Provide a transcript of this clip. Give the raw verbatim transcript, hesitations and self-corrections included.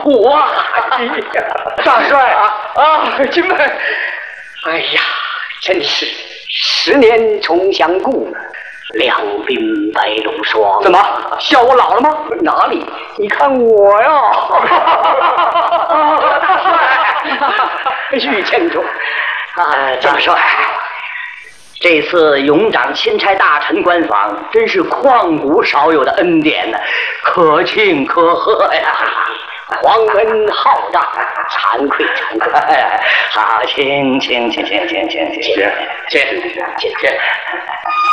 哇！哎呀，大帅啊啊，金门！哎呀，真是十年重相顾，两鬓白露霜。怎么笑我老了吗？哪里？你看我呀！大帅，遇见中啊，大帅。这次勇长钦差大臣官访，真是旷古少有的恩典呢，可庆可贺呀！皇恩浩荡，惭愧惭愧。好，请请请请请请请请请请请。